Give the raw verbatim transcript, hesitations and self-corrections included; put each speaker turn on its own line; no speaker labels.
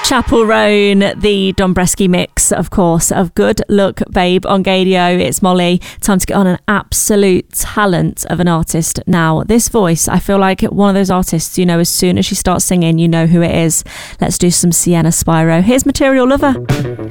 Chapel Roan, the Dombresky mix, of course, of Good Luck Babe on Gadio. It's Molly. Time to get on an absolute talent of an artist now. This voice, I feel like one of those artists, you know, as soon as she starts singing, you know who it is. Let's do some Sienna Spyro. Here's Material Lover.